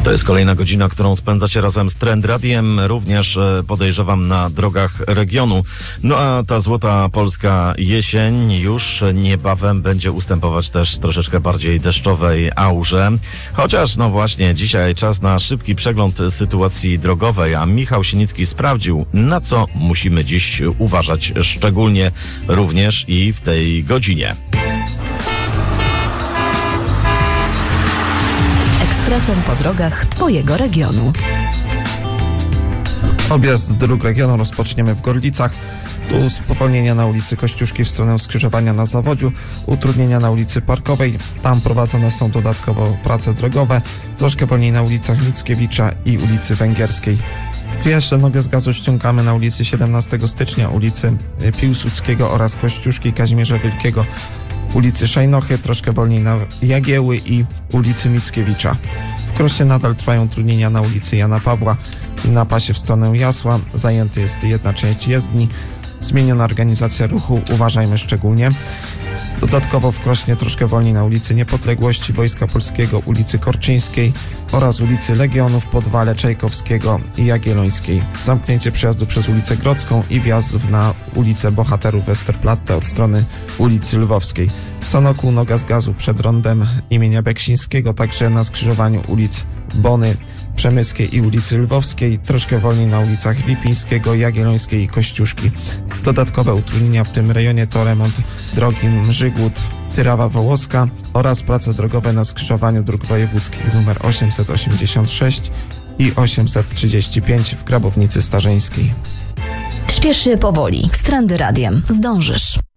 To jest kolejna godzina, którą spędzacie razem z Trend Radiem, również podejrzewam na drogach regionu. No a ta złota polska jesień już niebawem będzie ustępować też troszeczkę bardziej deszczowej aurze. Chociaż no właśnie, dzisiaj czas na szybki przegląd sytuacji drogowej, a Michał Sinicki sprawdził, na co musimy dziś uważać szczególnie również i w tej godzinie. Ekspresem po drogach Twojego regionu. Objazd dróg regionu rozpoczniemy w Gorlicach. Tu spowolnienia na ulicy Kościuszki w stronę skrzyżowania na Zawodziu, utrudnienia na ulicy Parkowej. Tam prowadzone są dodatkowo prace drogowe. Troszkę wolniej na ulicach Mickiewicza i ulicy Węgierskiej. Jeszcze nogę z gazu ściągamy na ulicy 17 stycznia, ulicy Piłsudskiego oraz Kościuszki Kazimierza Wielkiego, ulicy Szajnochy, troszkę wolniej na Jagieły i ulicy Mickiewicza. W Krośnie nadal trwają utrudnienia na ulicy Jana Pawła i na pasie w stronę Jasła. Zajęta jest jedna część jezdni. Zmieniona organizacja ruchu, uważajmy szczególnie. Dodatkowo w Krośnie troszkę wolniej na ulicy Niepodległości, Wojska Polskiego, ulicy Korczyńskiej oraz ulicy Legionów, Podwale Czajkowskiego i Jagiellońskiej. Zamknięcie przejazdu przez ulicę Grodzką i wjazdów na ulicę Bohaterów Westerplatte od strony ulicy Lwowskiej. W Sanoku noga z gazu przed rondem imienia Beksińskiego, także na skrzyżowaniu ulic Bony, Przemyskiej i ulicy Lwowskiej, troszkę wolniej na ulicach Lipińskiego, Jagiellońskiej i Kościuszki. Dodatkowe utrudnienia w tym rejonie to remont drogi Mrzygłód, Tyrawa Wołoska oraz prace drogowe na skrzyżowaniu dróg wojewódzkich nr 886 i 835 w Grabownicy Starzeńskiej. Śpiesz się powoli. Z Trendy Radiem zdążysz.